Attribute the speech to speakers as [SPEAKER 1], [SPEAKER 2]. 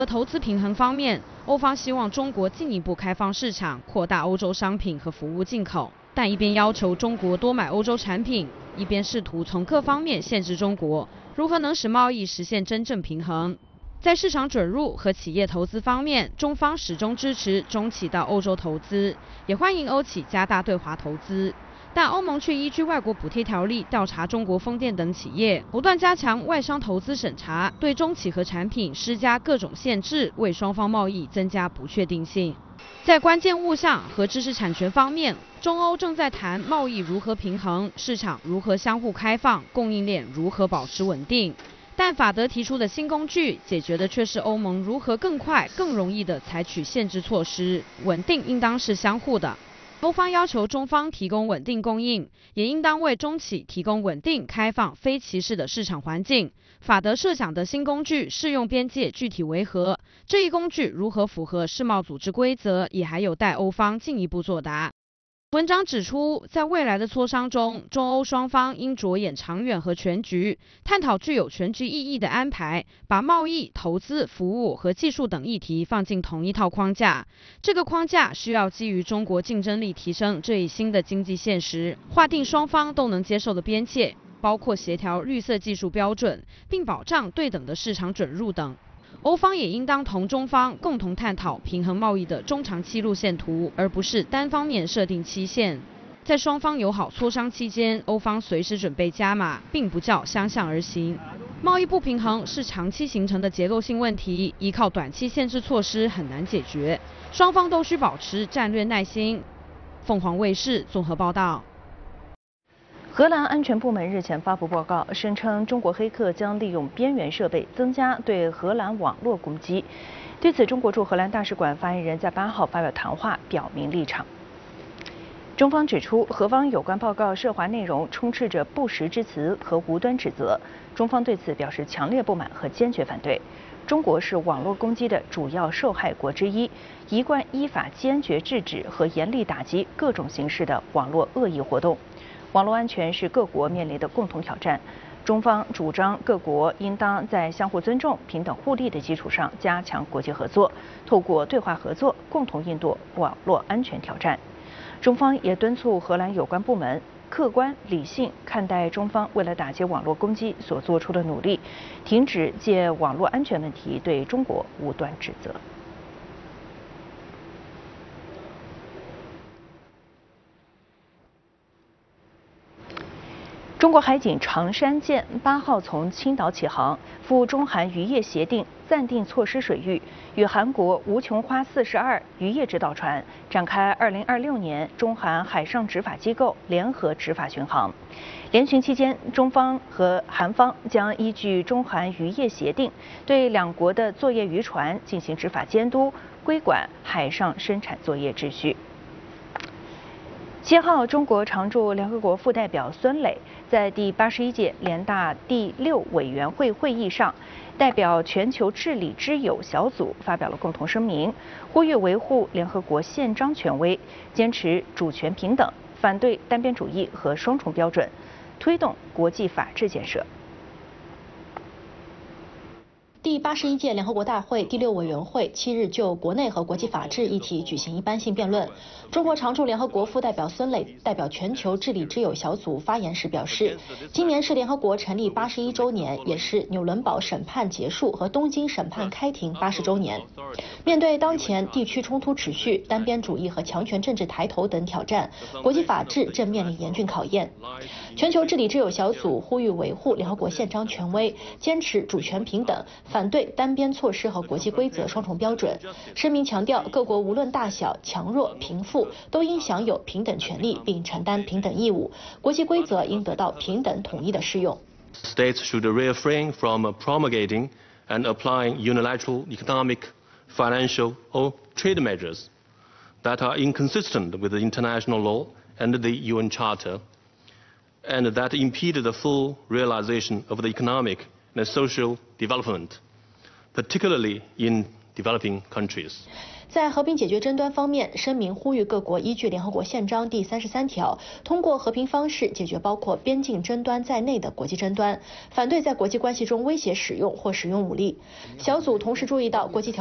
[SPEAKER 1] 投资平衡方面，欧方希望中国进一步开放市场，扩大欧洲商品和服务进口，但一边要求中国多买欧洲产品，一边试图从各方面限制中国，如何能使贸易实现真正平衡？在市场准入和企业投资方面，中方始终支持中企到欧洲投资，也欢迎欧企加大对华投资。但欧盟却依据外国补贴条例调查中国风电等企业，不断加强外商投资审查，对中企和产品施加各种限制，为双方贸易增加不确定性。在关键物项和知识产权方面，中欧正在谈贸易如何平衡，市场如何相互开放，供应链如何保持稳定。但法德提出的新工具，解决的却是欧盟如何更快、更容易地采取限制措施。稳定应当是相互的。欧方要求中方提供稳定供应，也应当为中企提供稳定、开放、非歧视的市场环境。法德设想的新工具适用边界具体为何？这一工具如何符合世贸组织规则，也还有待欧方进一步作答。文章指出，在未来的磋商中，中欧双方应着眼长远和全局，探讨具有全局意义的安排，把贸易、投资、服务和技术等议题放进同一套框架。这个框架需要基于中国竞争力提升这一新的经济现实，划定双方都能接受的边界，包括协调绿色技术标准，并保障对等的市场准入等。欧方也应当同中方共同探讨平衡贸易的中长期路线图，而不是单方面设定期限。在双方友好磋商期间，欧方随时准备加码，并不叫相向而行。贸易不平衡是长期形成的结构性问题，依靠短期限制措施很难解决，双方都需保持战略耐心。凤凰卫视综合报道。
[SPEAKER 2] 荷兰安全部门日前发布报告，声称中国黑客将利用边缘设备增加对荷兰网络攻击。对此，中国驻荷兰大使馆发言人在8号发表谈话，表明立场。中方指出，荷方有关报告涉华内容充斥着不实之词和无端指责，中方对此表示强烈不满和坚决反对。中国是网络攻击的主要受害国之一，一贯依法坚决制止和严厉打击各种形式的网络恶意活动。网络安全是各国面临的共同挑战，中方主张各国应当在相互尊重、平等互利的基础上加强国际合作，透过对话合作共同应对网络安全挑战。中方也敦促荷兰有关部门客观理性看待中方为了打击网络攻击所做出的努力，停止借网络安全问题对中国无端指责。中国海警长山舰8号从青岛起航，赴中韩渔业协定暂定措施水域，与韩国吴琼花42渔业指导船展开2026年中韩海上执法机构联合执法巡航。联巡期间，中方和韩方将依据中韩渔业协定，对两国的作业渔船进行执法监督，规管海上生产作业秩序。7号，中国常驻联合国副代表孙磊在第81届联大第6委员会会议上，代表全球治理之友小组发表了共同声明，呼吁维护联合国宪章权威，坚持主权平等，反对单边主义和双重标准，推动国际法治建设。
[SPEAKER 3] 第81届联合国大会第6委员会7日就国内和国际法治议题举行一般性辩论。中国常驻联合国副代表孙磊代表全球治理之友小组发言时表示，今年是联合国成立81周年，也是纽伦堡审判结束和东京审判开庭80周年。面对当前地区冲突持续、单边主义和强权政治抬头等挑战，国际法治正面临严峻考验。全球治理之友小组呼吁维护联合国宪章权威，坚持主权平等，反对单边措施和国际规则双重标准。声明强调，各国无论大小、强弱、贫富，都应享有平等权利并承担平等义务。国际规则应得到平等统一的适用。
[SPEAKER 4] States should refrain from promulgating and applying unilateral economic, financial, or trade measures that are inconsistent with the international law and the UN Charter, and that impede the full realization of the economic and social development, particularly in developing countries.
[SPEAKER 3] 在和平解决争端方面，声明呼吁各国依据联合国宪章第33条，通过和平方式解决包括边境争端在内的国际争端，反对在国际关系中威胁使用或使用武力。小组同时注意到国际条